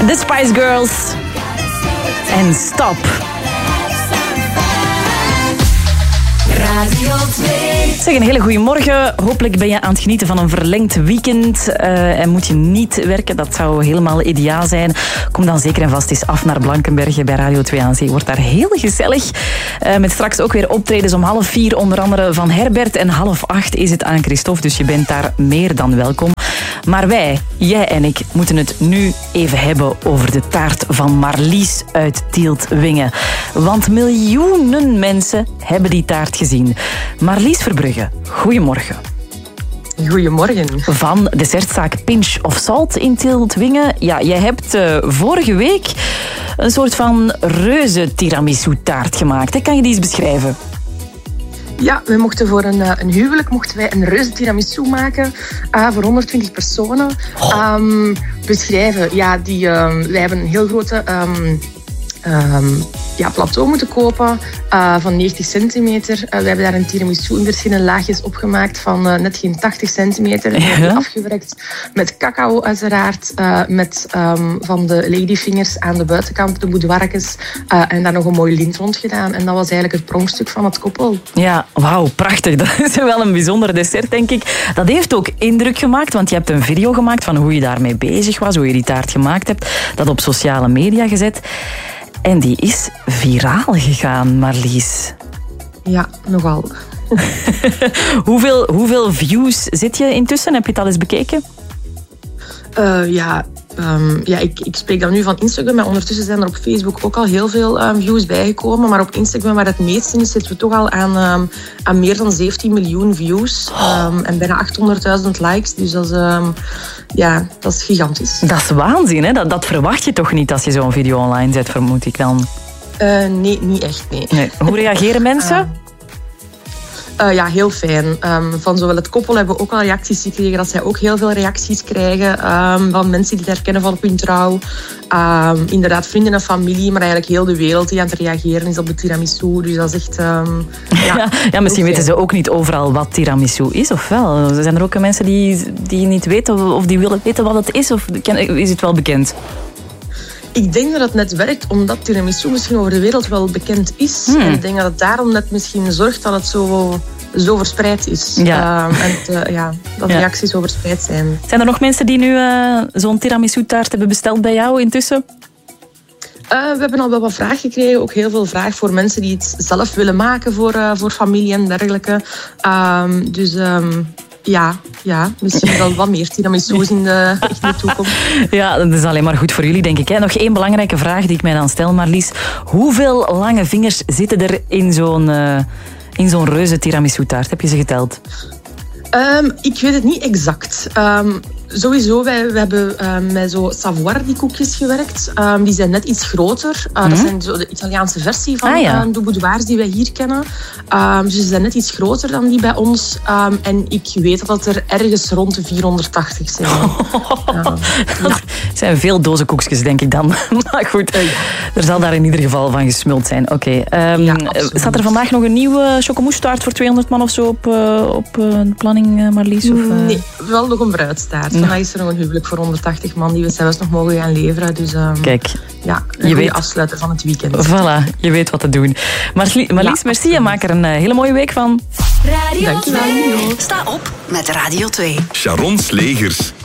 The Spice Girls en Stop. Radio 2. Zeg, een hele goede morgen. Hopelijk ben je aan het genieten van een verlengd weekend. En moet je niet werken, dat zou helemaal ideaal zijn. Kom dan zeker en vast eens af naar Blankenberge bij Radio 2 aan Zee. Wordt daar heel gezellig. Met straks ook weer optredens om 3:30, onder andere van Herbert. En 7:30 is het aan Christophe, dus je bent daar meer dan welkom. Maar wij, jij en ik, moeten het nu even hebben over de taart van Marlies uit Tielt-Wingen. Want miljoenen mensen hebben die taart gezien. Marlies Verbrugge, goedemorgen. Goedemorgen. Van dessertzaak Pinch of Salt in Tielt-Wingen. Ja, jij hebt vorige week een soort van reuze tiramisu taart gemaakt. Hè? Kan je die eens beschrijven? Ja, we mochten voor een huwelijk een reuze tiramisu maken voor 120 personen. Beschrijven, ja, wij hebben een heel grote plateau moeten kopen van 90 centimeter. We hebben daar een tiramisu in verschillende laagjes opgemaakt van net geen 80 centimeter. We hebben afgewerkt met cacao uiteraard, met van de ladyfingers aan de buitenkant, de boudoirjes, en daar nog een mooi lint rond gedaan. En dat was eigenlijk het pronkstuk van het koppel. Ja, wauw, prachtig. Dat is wel een bijzonder dessert, denk ik. Dat heeft ook indruk gemaakt, want je hebt een video gemaakt van hoe je daarmee bezig was, hoe je die taart gemaakt hebt, dat op sociale media gezet. En die is viraal gegaan, Marlies. Ja, nogal. Hoeveel views zit je intussen? Heb je het al eens bekeken? Ik spreek dan nu van Instagram, maar ondertussen zijn er op Facebook ook al heel veel views bijgekomen. Maar op Instagram, waar het meeste is, zitten we toch al aan meer dan 17 miljoen views. En bijna 800.000 likes. Dus dat is gigantisch. Dat is waanzin, hè? Dat verwacht je toch niet als je zo'n video online zet, vermoed ik dan? Nee, niet echt, nee. Hoe reageren mensen? Heel fijn. Van zowel het koppel hebben we ook al reacties gekregen, dat zij ook heel veel reacties krijgen van mensen die het herkennen van op hun trouw. Inderdaad, vrienden en familie, maar eigenlijk heel de wereld die aan het reageren is op de tiramisu. Dus dat is echt... misschien weten ze ook niet overal wat tiramisu is, of wel? Zijn er ook mensen die niet weten of die willen weten wat het is, of is het wel bekend? Ik denk dat het net werkt omdat tiramisu misschien over de wereld wel bekend is. En ik denk dat het daarom net misschien zorgt dat het zo verspreid is. Ja. Dat reacties zo verspreid zijn. Zijn er nog mensen die nu zo'n tiramisu-taart hebben besteld bij jou intussen? We hebben al wel wat vraag gekregen. Ook heel veel vraag voor mensen die het zelf willen maken voor familie en dergelijke. Misschien wel wat meer tiramisu's in de toekomst. Ja, dat is alleen maar goed voor jullie, denk ik. Hè? Nog één belangrijke vraag die ik mij dan stel, Marlies. Hoeveel lange vingers zitten er in zo'n reuze tiramisu-taart? Heb je ze geteld? Ik weet het niet exact. Sowieso, we hebben met zo Savoiardi koekjes gewerkt. Die zijn net iets groter. Dat zijn zo de Italiaanse versie van de boudoirs die wij hier kennen. Dus ze zijn net iets groter dan die bij ons. En ik weet dat er ergens rond de 480 zijn. Het zijn veel dozen koekjes, denk ik dan. Maar goed, er zal daar in ieder geval van gesmuld zijn. Oké. Staat er vandaag nog een nieuwe chocomousse-taart voor 200 man of zo op de planning, Marlies? Of, Nee, wel nog een bruidstaart. Vandaag is er nog een huwelijk voor 180 man die we zelfs nog mogen gaan leveren. Dus kijk, een goede afsluiten van het weekend. Voilà, je weet wat te doen. Marlies, merci. Je maakt er een hele mooie week van. Radio 2. Dankjewel. Sta op met Radio 2. Sharon Slegers.